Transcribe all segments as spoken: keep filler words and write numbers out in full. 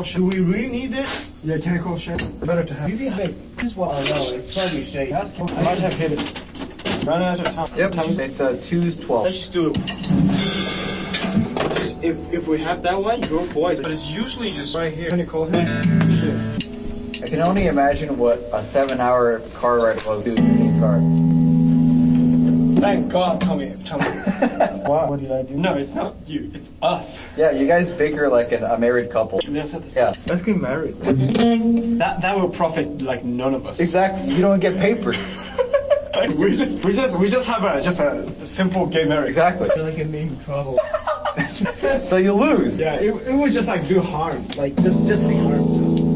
shell. Do we really need this? Yeah, tentacle shell. Better to have. Maybe hey, this is what I know. It's probably shake. I might have hit it. Run out of time. Yep, it's uh, two's twelve. Let's just do it. If if we have that one, go boys. But it's usually just right here. Tentacle hit. Shit. I can only imagine what a seven-hour car ride was doing the same car. Thank God, Tommy. Tommy. What? What did I do? No, it's not you. It's us. Yeah, you guys bicker like an, a married couple. Let's have this. Yeah. Let's get married. That that will profit like none of us. Exactly. You don't get papers. Like we just we just we just have a just a, a simple gay marriage. Exactly. I feel like I'm in trouble. So you lose. Yeah, it, it would just like do harm. Like just just the harm to us.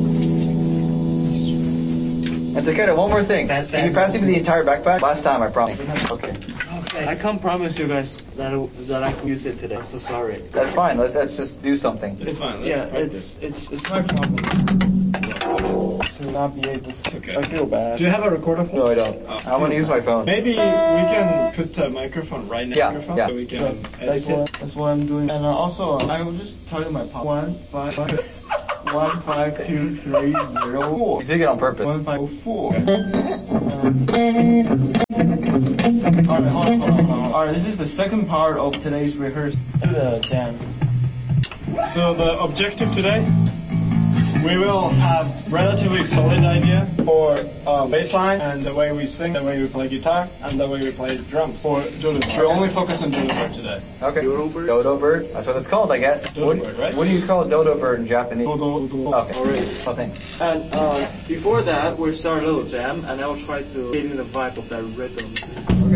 And Takeda, one more thing. That- Can you that- pass me the entire backpack? Last time, I promise. Okay. Okay. I can't promise you guys that I, that I can use it today. I'm so sorry. That's fine. Let, let's just do something. It's fine. Let's Yeah, practice. it's it's it's my problem to not be able to. Okay. I feel bad. Do you have a recorder? No, I don't. Oh. I want to use my phone. Maybe we can put a microphone right next Yeah, to your phone yeah. so we can That's, edit that's it. what that's what I'm doing. And uh, also, I will just tell you my pop. One five one, one five two three zero four. You did it on purpose. One five four. Um, Alright, hold on, hold on, hold on. Alright, this is the second part of today's rehearsal. Do the jam. So the objective today, we will have relatively solid idea for uh, bassline and the way we sing, the way we play guitar, and the way we play drums. For Dodo Bird. We'll only focus on Dodo Bird today. Okay. Dodo bird? Dodo bird. That's what it's called, I guess. Dodo what, bird, right? What do you call a dodo bird in Japanese? Dodo, Dodo. Okay. Already. Oh, thanks. And uh, before that, we'll start a little jam, and I'll try to get in the vibe of that rhythm.